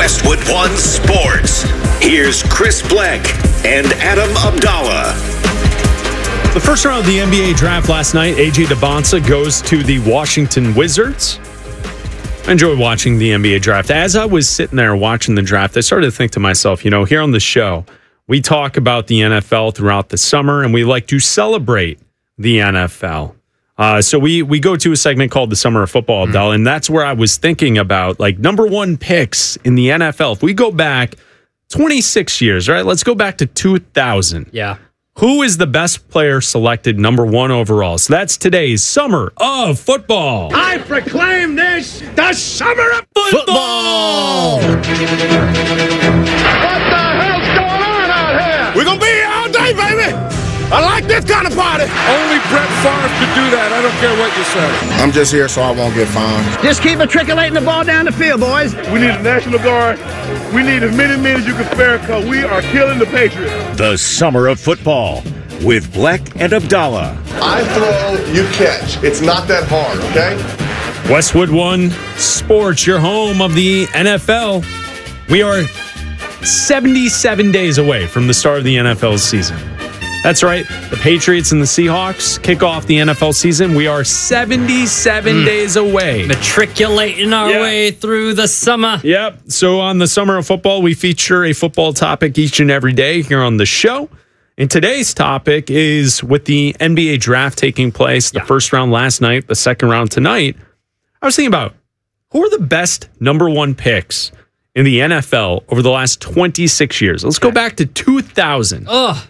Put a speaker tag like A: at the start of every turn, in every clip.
A: Westwood One Sports. Here's Chris Bleck and Adam Abdallah.
B: The first round of the NBA draft last night, A.J. Debonsa goes to the Washington Wizards. I enjoyed watching the NBA draft. As I was sitting there watching the draft, I started to think to myself, here on the show, we talk about the NFL throughout the summer, and we like to celebrate the NFL. So we go to a segment called the Summer of Football, Abdallah, and that's where I was thinking about number one picks in the NFL. If we go back 26 years, right? Let's go back to 2000.
C: Yeah.
B: Who is the best player selected number one overall? So that's today's Summer of Football.
D: I proclaim this the Summer of Football!
E: What the hell's going on out here?
D: We're going to be here all day, baby! I like this kind of party!
E: Only Brett Favre could do that. I don't care what you say.
F: I'm just here so I won't get fined.
G: Just keep matriculating the ball down the field, boys.
D: We need a National Guard. We need as many men as you can spare because we are killing the Patriots.
A: The Summer of Football with Bleck and Abdallah.
F: I throw, you catch. It's not that hard, okay?
B: Westwood One Sports, your home of the NFL. We are 77 days away from the start of the NFL season. That's right. The Patriots and the Seahawks kick off the NFL season. We are 77 days away.
C: Matriculating our way through the summer.
B: Yep. So on the Summer of Football, we feature a football topic each and every day here on the show. And today's topic is with the NBA draft taking place, the first round last night, the second round tonight. I was thinking about who are the best number one picks in the NFL over the last 26 years. Let's go back to 2000.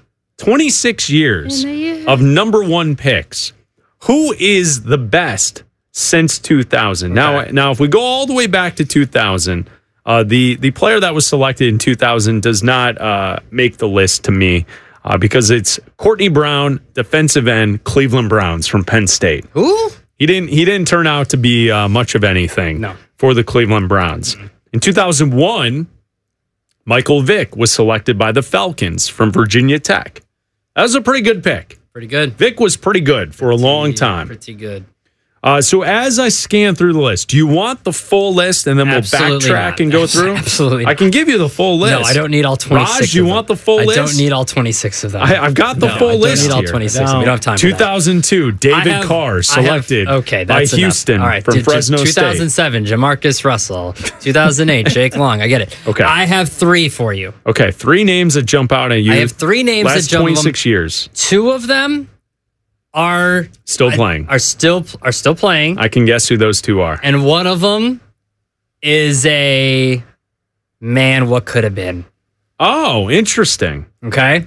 B: 26 years of number one picks. Who is the best since 2000? Okay. Now, if we go all the way back to 2000, the player that was selected in 2000 does not make the list to me because it's Courtney Brown, defensive end, Cleveland Browns from Penn State.
C: Who?
B: He didn't turn out to be much of anything for the Cleveland Browns. In 2001, Michael Vick was selected by the Falcons from Virginia Tech. That was a pretty good pick.
C: Pretty good.
B: Vic was pretty good for a long time.
C: Pretty good.
B: So as I scan through the list, do you want the full list and then we'll backtrack and go through?
C: Absolutely.
B: I can give you the full list.
C: No, I don't need all 26
B: Raj, you want the full list?
C: I don't need all 26 of them.
B: I've got the full list here.
C: I don't need all 26 of them. We don't have time for that.
B: 2002, David Carr selected by Houston from Fresno State.
C: 2007, Jamarcus Russell. 2008, Jake Long. I get it.
B: Okay.
C: I have three for you.
B: Okay, three names that jump out at you.
C: I have three names that jump out.
B: Last 26 years.
C: Two of them are
B: playing.
C: Are still playing.
B: I can guess who those two are.
C: And one of them is a man. What could have been?
B: Oh, interesting.
C: Okay.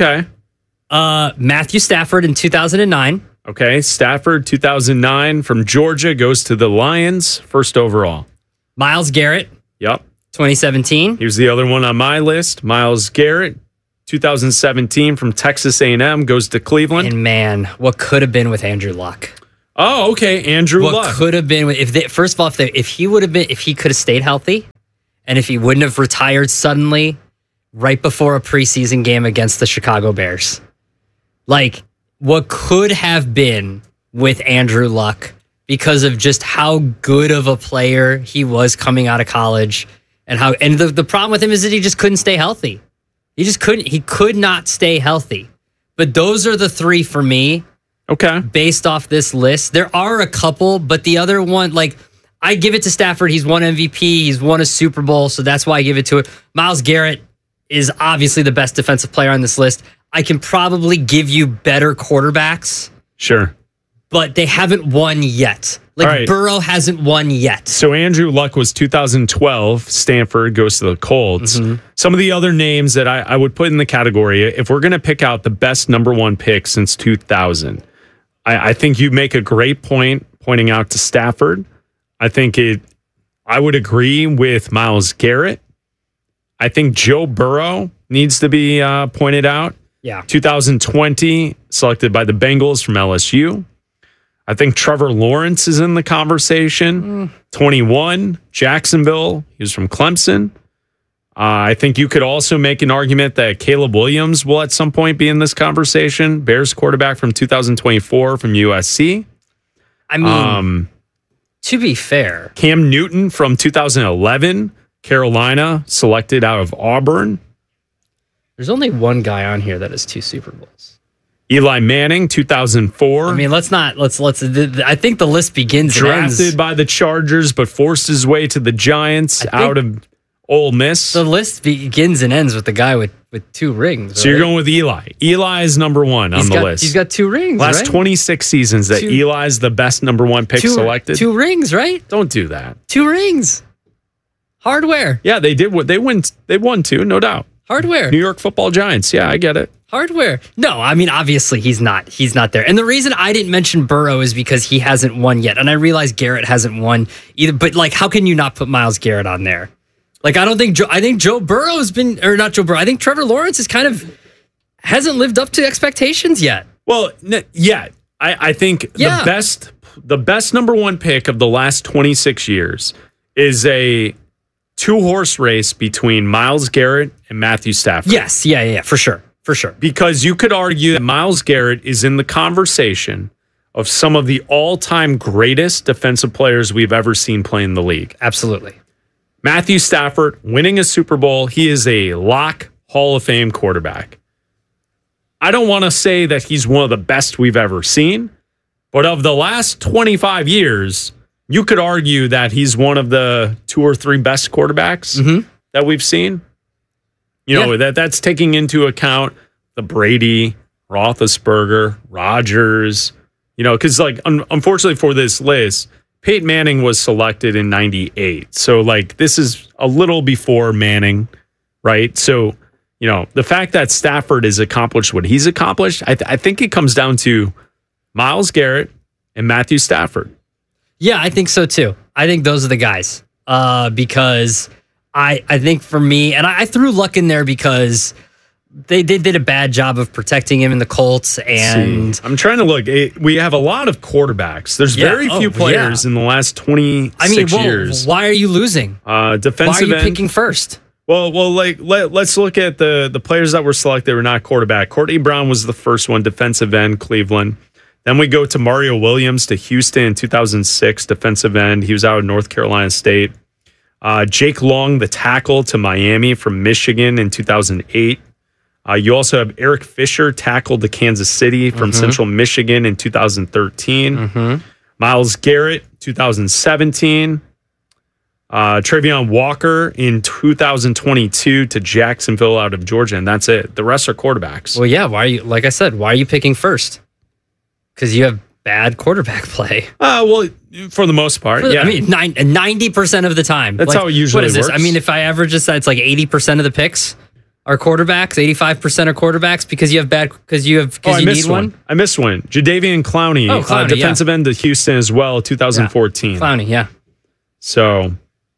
C: Matthew Stafford in 2009.
B: Okay, Stafford 2009 from Georgia goes to the Lions, first overall.
C: Myles Garrett.
B: Yep.
C: 2017.
B: He was the other one on my list. Myles Garrett. 2017 from Texas A&M goes to Cleveland.
C: And man, what could have been with Andrew Luck?
B: Oh, okay, Andrew Luck.
C: What could have been if he could have stayed healthy, and if he wouldn't have retired suddenly right before a preseason game against the Chicago Bears. What could have been with Andrew Luck because of just how good of a player he was coming out of college, and the problem with him is that he just couldn't stay healthy. He could not stay healthy. But those are the three for me.
B: Okay.
C: Based off this list. There are a couple, but the other one, I give it to Stafford. He's won MVP. He's won a Super Bowl, so that's why I give it to it. Myles Garrett is obviously the best defensive player on this list. I can probably give you better quarterbacks.
B: Sure.
C: But they haven't won yet.
B: Right.
C: Burrow hasn't won yet.
B: So Andrew Luck was 2012. Stanford goes to the Colts.
C: Mm-hmm.
B: Some of the other names that I would put in the category, if we're going to pick out the best number one pick since 2000, I think you make a great point pointing out to Stafford. I would agree with Myles Garrett. I think Joe Burrow needs to be pointed out.
C: Yeah.
B: 2020, selected by the Bengals from LSU. I think Trevor Lawrence is in the conversation. 21, Jacksonville. He was from Clemson. I think you could also make an argument that Caleb Williams will at some point be in this conversation. Bears quarterback from 2024 from USC.
C: I mean, to be fair,
B: Cam Newton from 2011 Carolina, selected out of Auburn.
C: There's only one guy on here that has 2 Super Bowls.
B: Eli Manning, 2004.
C: I mean, let's. I think the list begins and ends.
B: Drafted by the Chargers, but forced his way to the Giants out of Ole Miss.
C: The list begins and ends with the guy with 2 rings.
B: So you're going with Eli. Eli is number 1 on the list.
C: He's got 2 rings.
B: Last
C: right?
B: 26 seasons that Eli is the best number 1 pick selected.
C: 2 rings, right?
B: Don't do that.
C: 2 rings. Hardware.
B: Yeah, they did. They won 2, no doubt.
C: Hardware.
B: New York Football Giants. Yeah, I get it.
C: Hardware. No, I mean, obviously he's not there. And the reason I didn't mention Burrow is because he hasn't won yet. And I realize Garrett hasn't won either. But like, how can you not put Myles Garrett on there? Like, I think Joe Burrow's been, or not Joe Burrow. I think Trevor Lawrence hasn't lived up to expectations yet.
B: Well, yeah. I think the best number 1 pick of the last 26 years is a 2-horse race between Myles Garrett and Matthew Stafford.
C: Yes, yeah, for sure.
B: Because you could argue that Myles Garrett is in the conversation of some of the all-time greatest defensive players we've ever seen play in the league.
C: Absolutely.
B: Matthew Stafford winning a Super Bowl. He is a lock Hall of Fame quarterback. I don't want to say that he's one of the best we've ever seen, but of the last 25 years, you could argue that he's one of the 2 or 3 best quarterbacks that we've seen. You know, that's taking into account the Brady, Roethlisberger, Rodgers, you know, because like, unfortunately for this list, Peyton Manning was selected in 98. So like, this is a little before Manning, right? So, you know, the fact that Stafford has accomplished what he's accomplished, I think it comes down to Myles Garrett and Matthew Stafford.
C: Yeah, I think so too. I think those are the guys because I think for me, and I threw Luck in there because they did a bad job of protecting him in the Colts. And
B: I'm trying to look. We have a lot of quarterbacks. There's very few players in the last 26 years.
C: Why are you losing?
B: Defensive
C: Why are you
B: end.
C: picking first?
B: Well, like let's look at the players that were selected. They were not quarterback. Courtney Brown was the first one, defensive end, Cleveland. Then we go to Mario Williams to Houston in 2006, defensive end. He was out of North Carolina State. Jake Long, the tackle, to Miami from Michigan in 2008. You also have Eric Fisher, tackle to Kansas City from Central Michigan in 2013. Myles Garrett, 2017. Travion Walker in 2022 to Jacksonville out of Georgia, and that's it. The rest are quarterbacks.
C: Well, yeah. Why are you picking first? Because you have bad quarterback play.
B: Well, for the most part, yeah.
C: I mean, 90% of the time.
B: That's how it usually works.
C: I mean, if I average this, it's like 80% of the picks are quarterbacks, 85% are quarterbacks because you have you need one.
B: I missed one. Jadeveon Clowney, defensive end to Houston as well, 2014.
C: Clowney, yeah.
B: So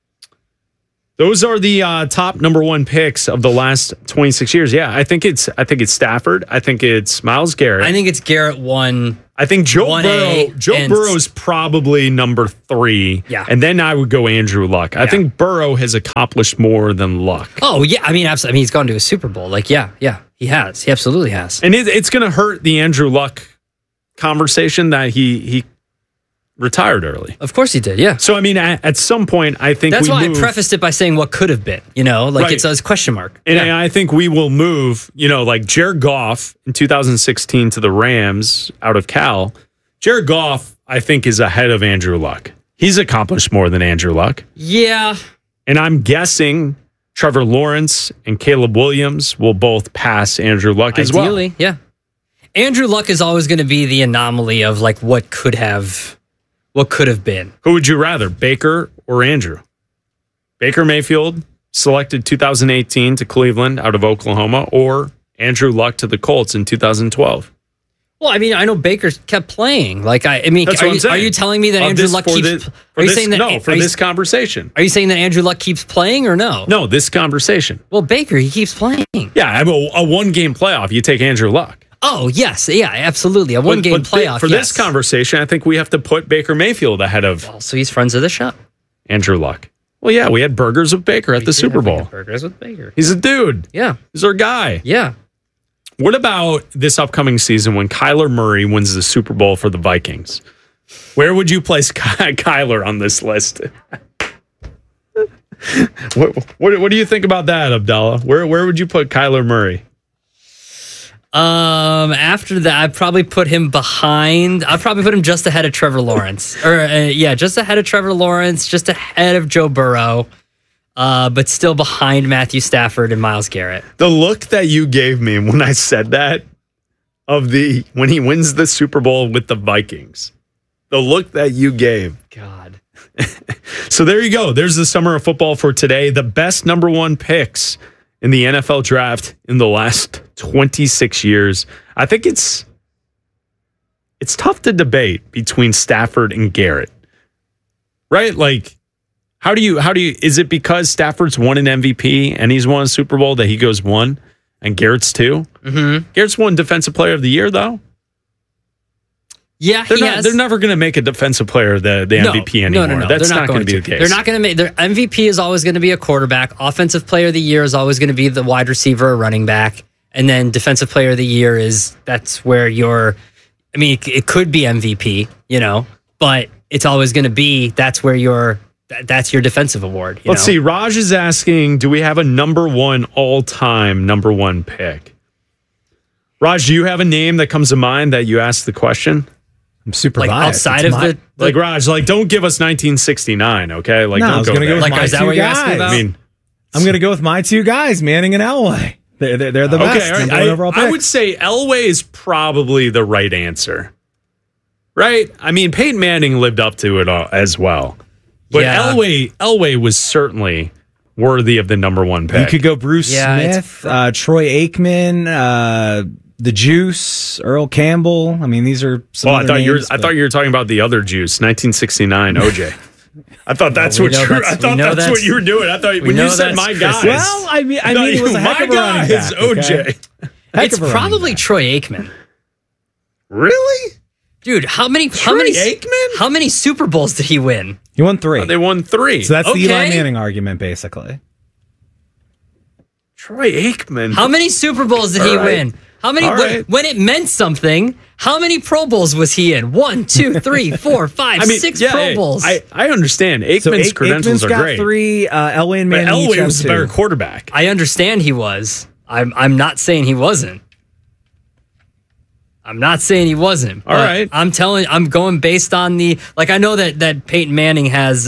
B: those are the top number 1 picks of the last 26 years. Yeah, I think it's Stafford. I think it's Myles Garrett.
C: I think it's Garrett 1.
B: I think Joe Burrow's probably number 3.
C: Yeah.
B: And then I would go Andrew Luck. I think Burrow has accomplished more than Luck.
C: Oh, yeah. I mean, absolutely. I mean, he's gone to a Super Bowl. Like, yeah. He has. He absolutely has.
B: And it's going to hurt the Andrew Luck conversation that he retired early.
C: Of course he did, yeah.
B: So, I mean, at some point, I think
C: that's why I prefaced it by saying what could have been, like it's a question mark.
B: And I think we will move, like Jared Goff in 2016 to the Rams out of Cal. Jared Goff, I think, is ahead of Andrew Luck. He's accomplished more than Andrew Luck.
C: Yeah.
B: And I'm guessing Trevor Lawrence and Caleb Williams will both pass Andrew Luck as well.
C: Ideally, yeah. Andrew Luck is always going to be the anomaly of like what could have been.
B: Who would you rather, Baker or Andrew? Baker Mayfield, selected 2018 to Cleveland out of Oklahoma, or Andrew Luck to the Colts in 2012?
C: Well, I mean, I know Baker kept playing. Like, are you telling me that Andrew Luck keeps...
B: For this conversation.
C: Are you saying that Andrew Luck keeps playing or no?
B: No, this conversation.
C: Well, Baker, he keeps playing.
B: Yeah, I mean, a one-game playoff, you take Andrew Luck.
C: Oh, yes. Yeah, absolutely. A one-game playoff,
B: For this conversation, I think we have to put Baker Mayfield ahead of...
C: Well, so he's friends of the show.
B: Andrew Luck. Well, yeah, we had burgers with Baker at the Super Bowl.
C: Burgers with Baker.
B: He's a dude.
C: Yeah.
B: He's our guy.
C: Yeah.
B: What about this upcoming season when Kyler Murray wins the Super Bowl for the Vikings? Where would you place Kyler on this list? What do you think about that, Abdallah? Where would you put Kyler Murray?
C: After that, I'd probably put him behind. I'd probably put him just ahead of Trevor Lawrence. Just ahead of Trevor Lawrence, just ahead of Joe Burrow, but still behind Matthew Stafford and Myles Garrett.
B: The look that you gave me when I said that when he wins the Super Bowl with the Vikings, the look that you gave.
C: God.
B: So there you go. There's the summer of football for today. The best number one picks in the NFL draft in the last 26 years. I think it's tough to debate between Stafford and Garrett. Right? Like, how do you is it because Stafford's won an MVP and he's won a Super Bowl that he goes 1 and Garrett's 2? Mm-hmm. Garrett's won Defensive Player of the Year, though.
C: Yeah,
B: they're never going to make a defensive player the MVP anymore.
C: No.
B: That's not going to be the case.
C: They're not going to make their MVP is always going to be a quarterback. Offensive player of the year is always going to be the wide receiver or running back. And then defensive player of the year that's where it could be MVP, but it's always going to be that's your defensive award.
B: Let's see. Raj is asking, do we have a number one all-time number one pick? Raj, do you have a name that comes to mind that you asked the question?
H: I'm super biased.
C: Outside of the
B: Raj, don't give us 1969, okay?
H: No, I was going to go with my
C: is that
H: two
C: what you're asking
H: guys.
C: about?
H: I'm going to go with my two guys, Manning and Elway. They're the best.
B: Okay,
H: number one overall
B: I
H: pick.
B: would say Elway is probably the right answer, right? I mean, Peyton Manning lived up to it all, as well, but Elway was certainly worthy of the number one pick.
H: You could go Bruce Smith, Troy Aikman, the Juice, Earl Campbell. I mean, these are some
B: I thought you were talking about the other Juice, 1969 OJ. I thought that's what you were doing. I thought when you said my guys.
H: Well, I mean, it was a heck of a running back,
B: OJ.
H: Okay?
C: It's probably Troy Aikman.
B: Really?
C: Dude, how many Super Bowls did he win?
H: He won 3.
B: They won 3.
H: So that's the Eli Manning argument, basically.
B: Troy Aikman.
C: How many Super Bowls did he win? How many when it meant something? How many Pro Bowls was he in? 1, 2, 3, 4, 5, 6 Pro Bowls.
B: I understand. Aikman's credentials are great.
H: Aikman's got 3. Elway and Manning.
B: But Elway was the better quarterback.
C: I understand he was. I'm not saying he wasn't. I'm not saying he wasn't.
B: All right.
C: I'm going based on I know that Peyton Manning has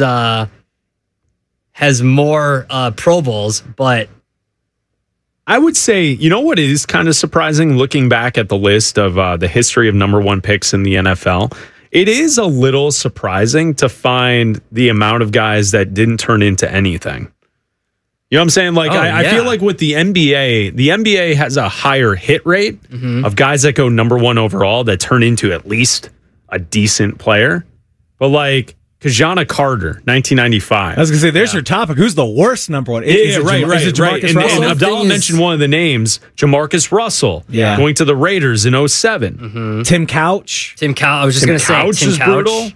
C: more Pro Bowls, but
B: I would say, you know what is kind of surprising looking back at the list of the history of number one picks in the NFL? It is a little surprising to find the amount of guys that didn't turn into anything. You know what I'm saying? I feel like with the NBA has a higher hit rate of guys that go number one overall that turn into at least a decent player. But Kajana Carter, 1995.
H: I was going to say, there's your topic. Who's the worst number one?
B: Is it
H: Jamarcus
B: And
H: Russell?
B: Abdallah mentioned one of the names, Jamarcus Russell, going to the Raiders in 2007.
H: Mm-hmm. Tim Couch.
C: I was just going to say,
B: Couch is brutal.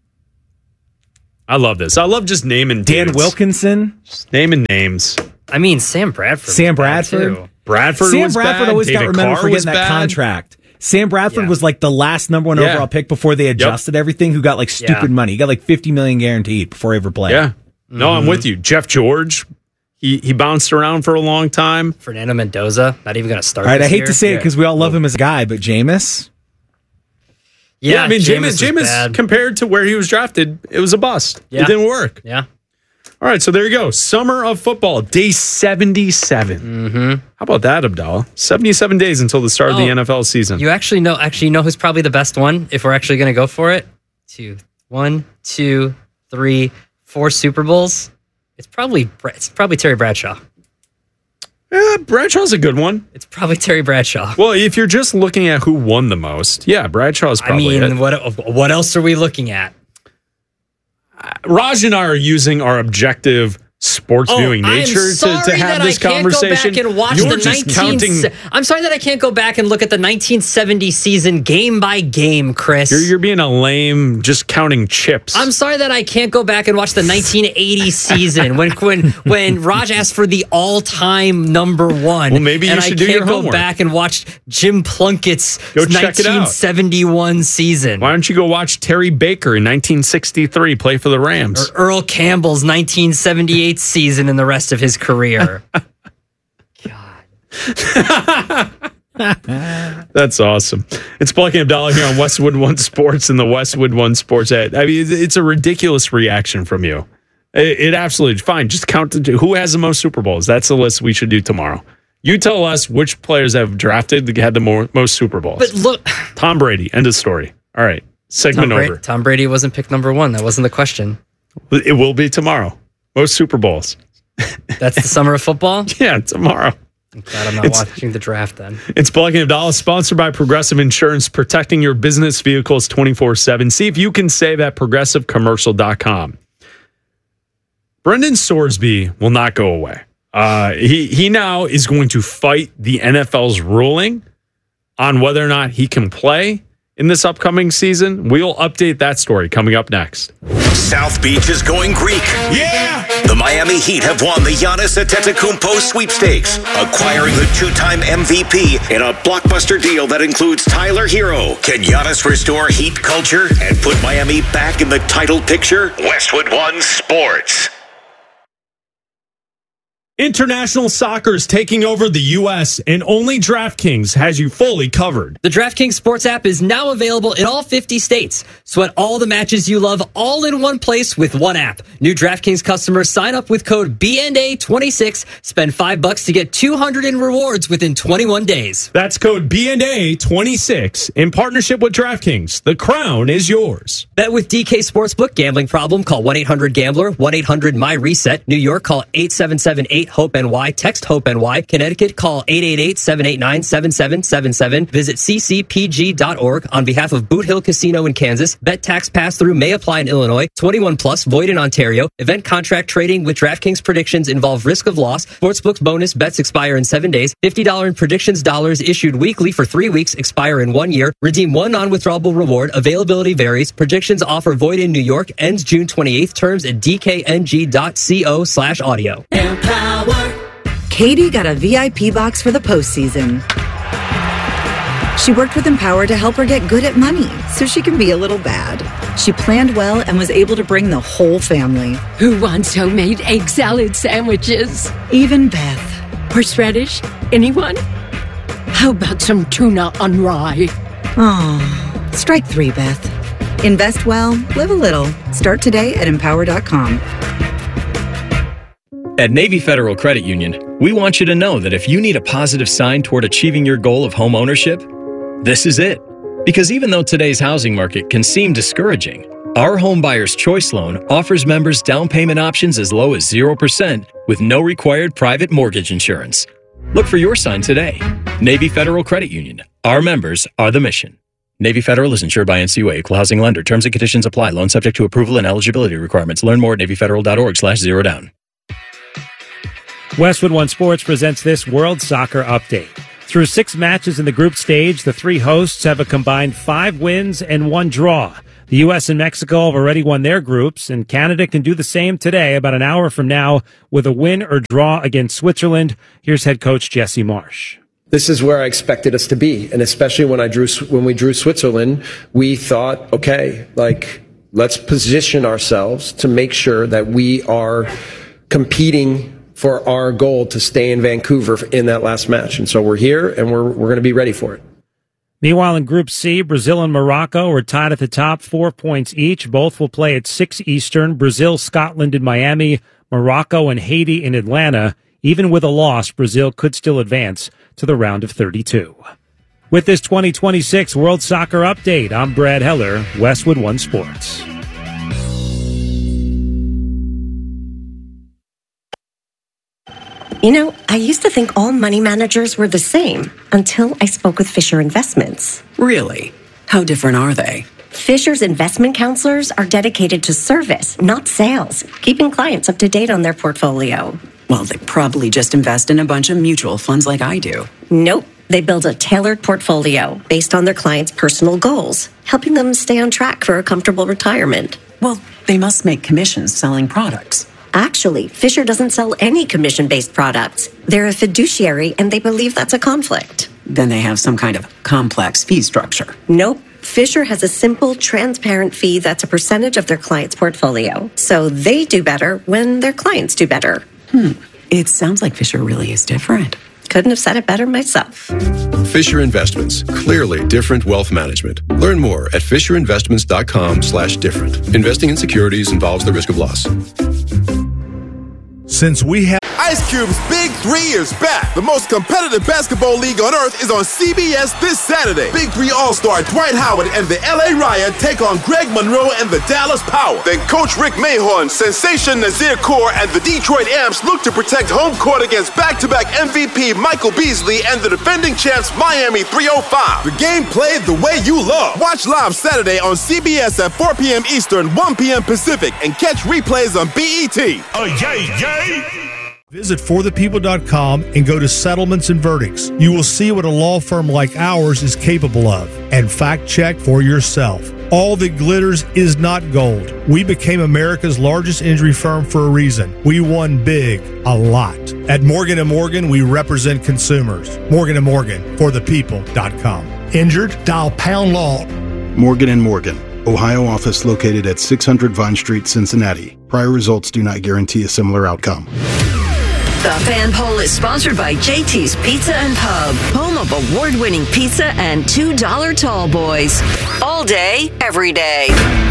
B: I love this. I love just naming dudes.
H: Dan Wilkinson.
B: Just naming names.
C: I mean, Sam Bradford.
H: Sam Bradford always got remembered for getting that contract. Sam Bradford was the last number one overall pick before they adjusted everything, who got stupid money. He got $50 million guaranteed before he ever played.
B: Yeah. No, I'm with you. Jeff George, he bounced around for a long time.
C: Fernando Mendoza, not even going to start
H: All right,
C: this
H: I hate
C: year.
H: to say it because we all love him as a guy, but Jameis?
B: Yeah, I mean, Jameis compared to where he was drafted, it was a bust.
C: Yeah.
B: It didn't work.
C: Yeah.
B: All right, so there you go. Summer of football, day 77. Mm-hmm. How about that, Abdallah? 77 days until the start of the NFL season.
C: You actually know who's probably the best one if we're actually going to go for it? 1, 2, 3, 4 Super Bowls. It's probably Terry Bradshaw.
B: Yeah, Bradshaw's a good one.
C: It's probably Terry Bradshaw.
B: Well, if you're just looking at who won the most, Bradshaw's probably it.
C: What else are we looking at?
B: Raj and I are using our objective sports viewing nature to have this conversation.
C: I'm sorry that I can't go back and look at the 1970 season game by game, Chris.
B: You're being a lame, just counting chips.
C: I'm sorry that I can't go back and watch the 1980 season when Raj asked for the all-time number one.
B: Well, maybe you should do your homework.
C: And I can't go back and watch Jim Plunkett's
B: check it out.
C: 1971 season.
B: Why don't you go watch Terry Baker in 1963 play for the Rams?
C: Or Earl Campbell's 1978 38th season in the rest of his career. God.
B: That's awesome. It's Black and Abdallah here on Westwood One Sports and the Westwood One Sports Ad. I mean, it's a ridiculous reaction from you. It absolutely fine. Just count who has the most Super Bowls. That's the list we should do tomorrow. You tell us which players have drafted that had the most Super Bowls.
C: But look,
B: Tom Brady. End of story. All right, segment over.
C: Tom Brady wasn't picked number one. That wasn't the question.
B: It will be tomorrow. Most Super Bowls.
C: That's the summer of football?
B: Yeah, tomorrow.
C: I'm glad I'm not watching the draft then.
B: It's Black and Abdallah, sponsored by Progressive Insurance, protecting your business vehicles 24/7. See if you can save at progressivecommercial.com. Brendan Sorsby will not go away. He now is going to fight the NFL's ruling on whether or not he can play in this upcoming season. We'll update that story coming up next.
A: South Beach is going Greek.
E: Yeah!
A: The Miami Heat have won the Giannis Antetokounmpo sweepstakes, acquiring the two-time MVP in a blockbuster deal that includes Tyler Hero. Can Giannis restore Heat culture and put Miami back in the title picture? Westwood One Sports.
B: International soccer is taking over the U.S., and only DraftKings has you fully covered.
C: The DraftKings Sports app is now available in all 50 states. Sweat all the matches you love all in one place with one app. New DraftKings customers sign up with code BNA26, spend $5 to get $200 in rewards within 21 days.
B: That's code BNA26 in partnership with DraftKings. The crown is yours.
C: Bet with DK Sportsbook. Gambling problem? Call 1-800-GAMBLER, 1-800-MY-RESET. New York, call 877-8-HOPE-NY. Text HOPE-NY. Connecticut, call 888-789-7777. Visit ccpg.org. On behalf of Boot Hill Casino in Kansas, bet tax pass-through may apply in Illinois. 21 plus, void in Ontario. Event contract trading with DraftKings predictions involve risk of loss. Sportsbook's bonus bets expire in 7 days. $50 in predictions dollars issued weekly for 3 weeks, expire in 1 year. Redeem one non-withdrawable reward. Availability varies. Predictions offer void in New York. Ends June 28th. Terms at dkng.co/audio.
I: Katie got a VIP box for the postseason. She worked with Empower to help her get good at money so she can be a little bad. She planned well and was able to bring the whole family.
J: Who wants homemade egg salad sandwiches?
I: Even Beth.
J: Horseradish? Anyone? How about some tuna on rye?
I: Oh, strike 3, Beth. Invest well, live a little. Start today at Empower.com.
K: At Navy Federal Credit Union, we want you to know that if you need a positive sign toward achieving your goal of home ownership, this is it. Because even though today's housing market can seem discouraging, our Home Buyer's Choice Loan offers members down payment options as low as 0% with no required private mortgage insurance. Look for your sign today. Navy Federal Credit Union. Our members are the mission. Navy Federal is insured by NCUA, equal housing lender. Terms and conditions apply. Loan subject to approval and eligibility requirements. Learn more at NavyFederal.org/zerodown.
L: Westwood One Sports presents this World Soccer Update. Through 6 matches in the group stage, the 3 hosts have a combined 5 wins and 1 draw. The U.S. and Mexico have already won their groups, and Canada can do the same today, about an hour from now, with a win or draw against Switzerland. Here's head coach Jesse Marsch.
M: This is where I expected us to be, and especially when we drew Switzerland, we thought, okay, let's position ourselves to make sure that we are competing for our goal to stay in Vancouver in that last match. And so we're here, and we're going to be ready for it.
L: Meanwhile, in Group C, Brazil and Morocco are tied at the top, 4 points each. Both will play at 6 Eastern. Brazil, Scotland in Miami, Morocco and Haiti in Atlanta. Even with a loss, Brazil could still advance to the round of 32. With this 2026 World Soccer Update, I'm Brad Heller, Westwood One Sports.
N: You know, I used to think all money managers were the same until I spoke with Fisher Investments.
O: Really? How different are they?
N: Fisher's investment counselors are dedicated to service, not sales, keeping clients up to date on their portfolio.
O: Well, they probably just invest in a bunch of mutual funds like I do.
N: Nope. They build a tailored portfolio based on their clients' personal goals, helping them stay on track for a comfortable retirement.
O: Well, they must make commissions selling products.
N: Actually, Fisher doesn't sell any commission-based products. They're a fiduciary, and they believe that's a conflict.
O: Then they have some kind of complex fee structure.
N: Nope. Fisher has a simple, transparent fee that's a percentage of their client's portfolio. So they do better when their clients do better.
O: It sounds like Fisher really is different.
N: Couldn't have said it better myself.
P: Fisher Investments. Clearly different wealth management. Learn more at FisherInvestments.com/different. Investing in securities involves the risk of loss.
Q: Since we have Ice Cube's Big 3 is back. The most competitive basketball league on earth is on CBS this Saturday. Big 3 All-Star Dwight Howard and the LA Riot take on Greg Monroe and the Dallas Power. Then Coach Rick Mahorn, Sensation Nazir Kaur, and the Detroit Amps look to protect home court against back-to-back MVP Michael Beasley and the defending champs Miami 305. The game played the way you love. Watch live Saturday on CBS at 4 p.m. Eastern, 1 p.m. Pacific, and catch replays on BET. Oh, yay, yay! Visit forthepeople.com and go to Settlements and Verdicts. You will see what a law firm like ours is capable of, and fact check for yourself. All that glitters is not gold. We became America's largest injury firm for a reason. We won big, a lot. At Morgan & Morgan, we represent consumers. Morgan & Morgan, forthepeople.com. Injured? Dial pound law.
R: Morgan & Morgan, Ohio office located at 600 Vine Street, Cincinnati. Prior results do not guarantee a similar outcome.
S: The Fan Poll is sponsored by JT's Pizza and Pub, home of award-winning pizza and $2 tall boys. All day, every day.